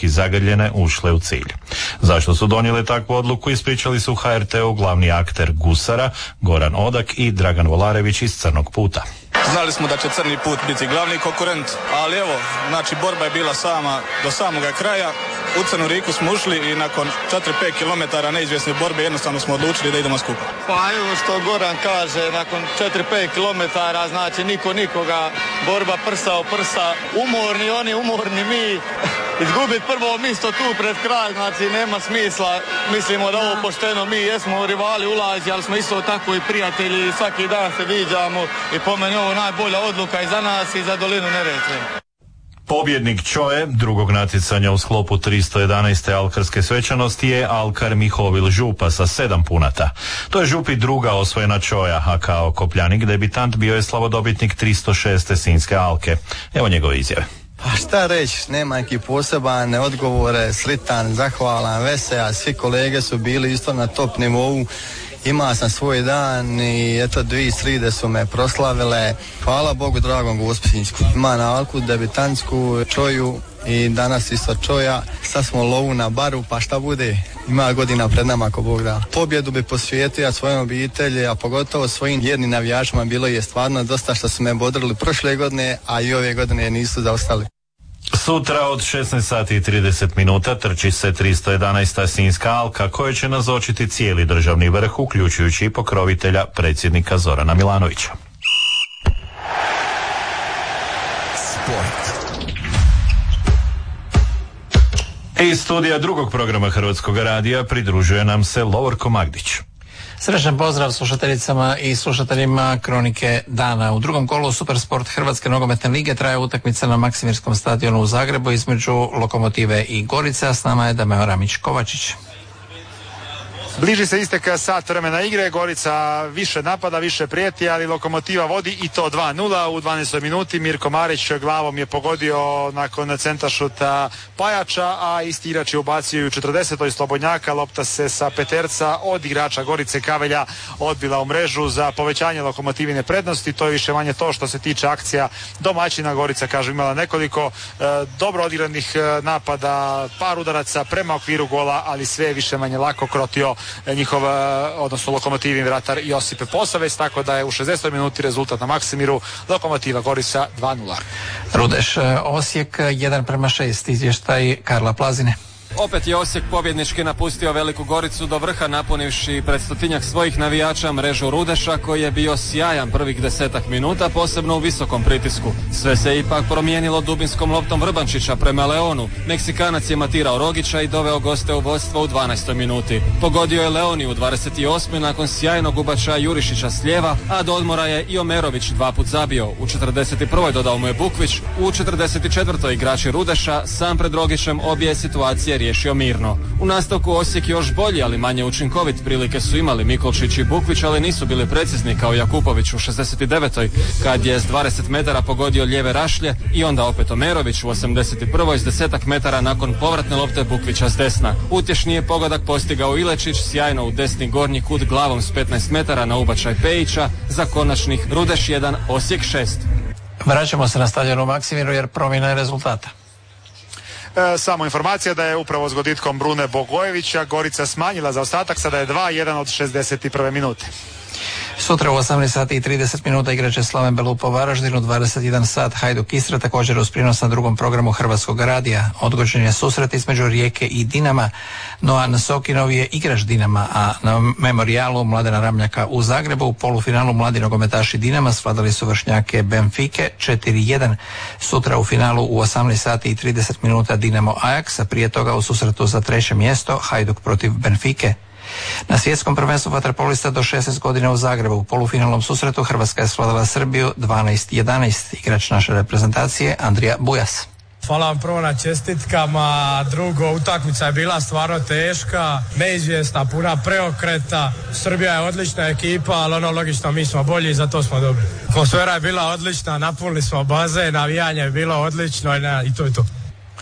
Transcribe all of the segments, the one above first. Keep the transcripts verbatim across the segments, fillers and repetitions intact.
navijački zagrljene ušle u cilj. Zašto su donijeli takvu odluku ispričali su ha er te-u glavni akter Gusara, Goran Odak i Dragan Volarević iz Crnog puta. Znali smo da će Crni put biti glavni konkurent, ali evo, znači borba je bila sama do samoga kraja. U Crnu Riku smo ušli i nakon četiri pet kilometara neizvjesne borbe jednostavno smo odlučili da idemo skupa. Pa evo što Goran kaže, nakon četiri pet kilometara, znači niko nikoga, borba prsa o prsa, umorni oni, umorni mi. Izgubiti prvo mjesto tu pred kraj, znači nema smisla. Mislimo da ovo pošteno, mi jesmo rivali ulazi, ali smo isto tako i prijatelji, svaki dan se viđamo i po meni ovo najbolja odluka i za nas i za dolinu Neretve. Pobjednik Čoje, drugog natjecanja u sklopu tristo jedanaeste alkarske svečanosti je alkar Mihovil Župa sa sedam punata. To je Župi druga osvojena Čoja, a kao kopljanik debitant bio je slavodobitnik tristo šeste Sinjske alke. Evo njegove izjave. Pa šta reći, nema neki posebane odgovore, slitan, zahvalan, vesel, svi kolege su bili isto na top nivou. Imao sam svoj dan i eto dvije sride su me proslavile. Hvala Bogu dragom Gospićinsku. Ima na alku debitantsku Čoju i danas isto Čoja. Sad smo lovu na baru, pa šta bude? Ima godina pred nama ako Bog da. Pobjedu bi posvijetio svojom obitelji, a pogotovo svojim jednim navijačima. Bilo je stvarno dosta što su me bodrili prošle godine, a i ove godine nisu zaostali. Sutra od šesnaest sati i trideset minuta trči se tristo jedanaesta Sinjska alka koja će nazočiti cijeli državni vrh, uključujući i pokrovitelja predsjednika Zorana Milanovića. Sport. Iz studija drugog programa Hrvatskog radija pridružuje nam se Lovorko Magdić. Srećan pozdrav slušateljicama i slušateljima Kronike dana. U drugom kolu Supersport Hrvatske nogometne lige traje utakmica na Maksimirskom stadionu u Zagrebu između Lokomotive i Gorice, a s nama je Dameo Ramić-Kovačić. Bliži se istek sat vremena igre, Gorica više napada, više prijeti, ali Lokomotiva vodi i to dva nula u dvanaestoj minuti. Mirko Marić glavom je pogodio nakon centaršuta Pajača, a isti igrač je ubacio i u četrdesetoj Slobodnjaka. Lopta se sa peterca od igrača Gorice Kavelja odbila u mrežu za povećanje Lokomotivine prednosti. To je više manje to što se tiče akcija domaćina. Gorica, kažu, imala nekoliko e, dobro odigranih napada, par udaraca prema okviru gola, ali sve više manje lako krotio njihov, odnosno Lokomotivin vratar Josip Posavec, tako da je u šezdesetoj minuti rezultat na Maksimiru Lokomotiva Gorica dva nula. Rudeš Osijek jedan prema šest, izvještaj Karla Plazine. Opet je Osijek pobjednički napustio Veliku Goricu do vrha, napunivši pred stotinjak svojih navijača mrežu Rudeša, koji je bio sjajan prvih desetak minuta, posebno u visokom pritisku. Sve se ipak promijenilo dubinskom loptom Vrbančića prema Leonu. Meksikanac je matirao Rogića i doveo goste u vodstvo u dvanaestoj minuti. Pogodio je Leoni u dvadeset osmoj nakon sjajnog ubačaja Jurišića s lijeva, a do odmora je i Omerović dva put zabio. U četrdeset prvoj dodao mu je Bukvić, u četrdeset četvrtoj igrači Rudeša sam pred Rogićem obje situacije riješio mirno. U nastavku Osijek još bolji, ali manje učinkovit. Prilike su imali Mikolčić i Bukvić, ali nisu bili precizni kao Jakupović u šezdeset devetoj kad je s dvadeset metara pogodio lijeve rašlje, i onda opet Omerović u osamdeset prvoj s desetak metara nakon povratne lopte Bukvića s desna. Utješniji je pogodak postigao Ilečić sjajno u desni gornji kut glavom s petnaest metara na ubačaj Pejića za konačnih Rudeš jedan, Osijek šest. Vraćamo se na stadion u Maksimiru jer promjena je rezultata. E, samo informacija da je upravo s goditkom Brune Bogojevića Gorica smanjila zaostatak, sada je dva jedan od šezdeset prve minute. Sutra u osamnaest sati i trideset minuta igraće Slaven Belup u Varaždinu, dvadeset jedan sat Hajduk Istra, također uz prijenos na drugom programu Hrvatskog radija. Odgođen je susret između Rijeke i Dinama. Noan Sokinov je igrač Dinama, a na memorijalu Mladena Ramljaka u Zagrebu u polufinalu mladi nogometaši Dinama svladali su vršnjake Benfike četiri jedan. Sutra u finalu u osamnaest sati i trideset minuta Dinamo Ajax, a prije toga u susretu za treće mjesto Hajduk protiv Benfike. Na svjetskom prvenstvu vaterpolista do šesnaest godina u Zagrebu u polufinalnom susretu Hrvatska je svladala Srbiju dvanaest jedanaest. Igrač naše reprezentacije Andrija Bujas. Hvala vam prvo na čestitkama, drugo, utakmica je bila stvarno teška, neizvjesna, puna preokreta. Srbija je odlična ekipa, ali ono logično, mi smo bolji i zato smo dobri. Atmosfera je bila odlična, napunili smo bazen, navijanje je bilo odlično i to je to.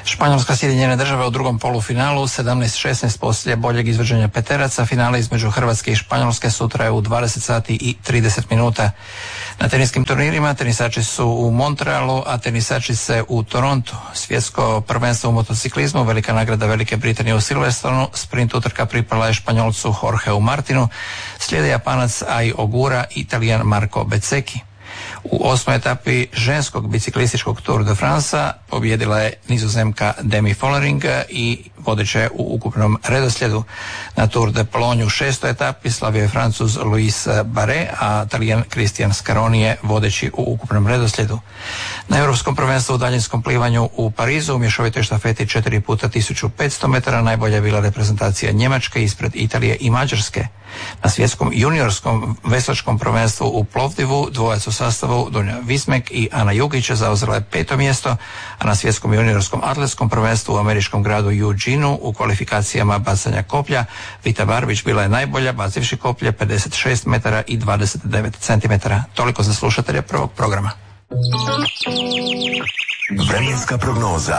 Španjolska Sjedinjene države u drugom polufinalu sedamnaest šesnaest poslije boljeg izvođenja peteraca. Finale između Hrvatske i Španjolske sutra je u dvadeset sati i trideset minuta. Na teniskim turnirima tenisači su u Montrealu, a tenisačice u Torontu. Svjetsko prvenstvo u motociklizmu, velika nagrada Velike Britanije u Silverstonu, sprint utrka pripala je Španjolcu Jorgeu Martinu, slijede Japanac Ai Ogura i Italijan Marco Bezzecchi. U osmoj etapi ženskog biciklističkog Tour de France pobijedila je Nizozemka Demi Vollering i vodeća je u ukupnom redoslijedu. Na Tour de Pologne u šestoj etapi slavio je Francuz Luis Barret, a Talijan Cristian Scaroni je vodeći u ukupnom redoslijedu. Na Europskom prvenstvu u daljinskom plivanju u Parizu u mješovitoj štafeti četiri puta tisuću petsto metara najbolja je bila reprezentacija Njemačke ispred Italije i Mađarske. Na svjetskom juniorskom veslačkom prvenstvu u Plovdivu dvojac u sastavu Dunja Vismek i Ana Jugić zauzela je peto mjesto, a na svjetskom juniorskom atletskom prvenstvu u američkom gradu Eugene u kvalifikacijama bacanja koplja Vita Barbić bila je najbolja bacivši koplje pedeset šest metara i dvadeset devet centimetara. Toliko za slušatelje prvog programa. Vremenska prognoza.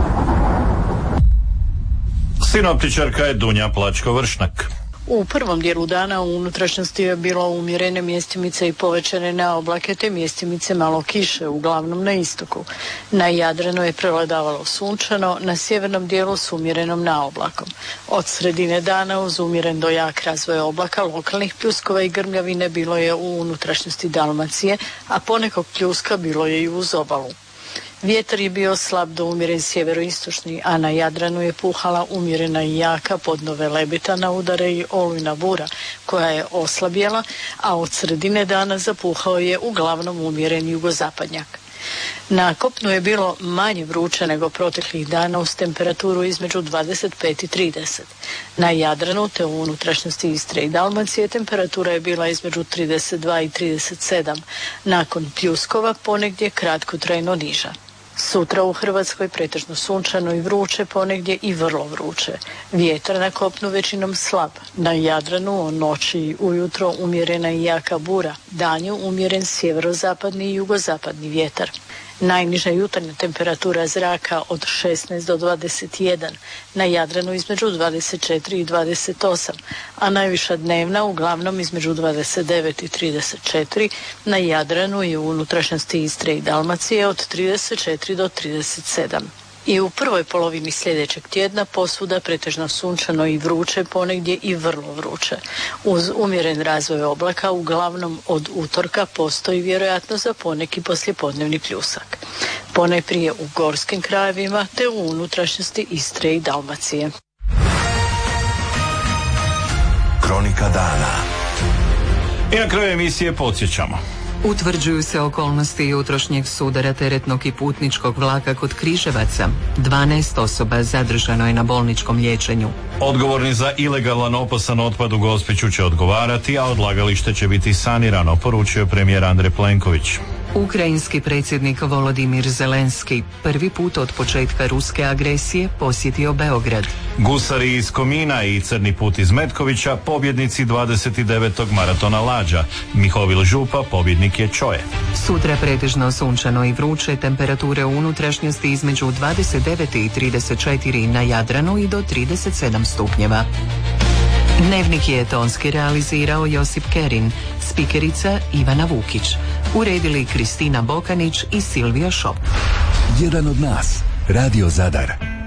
Sinoptičarka je Dunja Plačko-Vršnak. U prvom dijelu dana u unutrašnjosti je bilo umjerene mjestimice i povećane na oblake, te mjestimice malo kiše, uglavnom na istoku. Na Jadranu je prevladavalo sunčano, na sjevernom dijelu s umjerenom na oblakom. Od sredine dana uz umjeren do jak razvoj oblaka, lokalnih pljuskova i grmljavine bilo je u unutrašnjosti Dalmacije, a ponekog pljuska bilo je i uz obalu. Vjetar je bio slab do umjeren sjeveroistočni, a na Jadranu je puhala umjerena i jaka podnove lebita na udare i olujna bura, koja je oslabjela, a od sredine dana zapuhao je uglavnom umjeren jugozapadnjak. Na kopnu je bilo manje vruće nego proteklih dana uz temperaturu između dvadeset pet i trideset. Na Jadranu te u unutrašnjosti Istre i Dalmacije temperatura je bila između trideset dva i trideset sedam. Nakon pljuskova ponegdje kratkotrajno niža. Sutra u Hrvatskoj pretežno sunčano i vruće, ponegdje i vrlo vruće. Vjetar na kopnu većinom slab. Na Jadranu o noći i ujutro umjerena i jaka bura. Danju umjeren sjeverozapadni i jugozapadni vjetar. Najniža jutarnja temperatura zraka od šesnaest do dvadeset jedan, na Jadranu između dvadeset četiri i dvadeset osam, a najviša dnevna uglavnom između dvadeset devet i trideset četiri, na Jadranu i u unutrašnjosti Istre i Dalmacije od trideset četiri do trideset sedam. I u prvoj polovini sljedećeg tjedna posvuda pretežno sunčano i vruće, ponegdje i vrlo vruće. Uz umjeren razvoj oblaka, uglavnom od utorka postoji vjerojatno za poneki poslijepodnevni pljusak. Ponajprije u gorskim krajevima te u unutrašnjosti Istre i Dalmacije. Kronika dana. I na kraju emisije podsjećamo. Utvrđuju se okolnosti jutrošnjeg sudara teretnog i putničkog vlaka kod Križevaca. dvanaest osoba zadržano je na bolničkom liječenju. Odgovorni za ilegalan opasan otpad u Gospiću će odgovarati, a odlagalište će biti sanirano, poručio premijer Andrej Plenković. Ukrajinski predsjednik Volodimir Zelenski prvi put od početka ruske agresije posjetio Beograd. Gusari iz Komina i Crni put iz Metkovića pobjednici dvadeset devetog maratona Lađa. Mihovil Župa pobjednik je Čoje. Sutra pretežno sunčano i vruće, temperature u unutrašnjosti između dvadeset devet i trideset četiri na Jadranu i do trideset sedam stupnjeva. Dnevnik je tonski realizirao Josip Kerin, spikerica Ivana Vukić. Uredili Kristina Bokanić i Silvio Šop. Jedan od nas, Radio Zadar.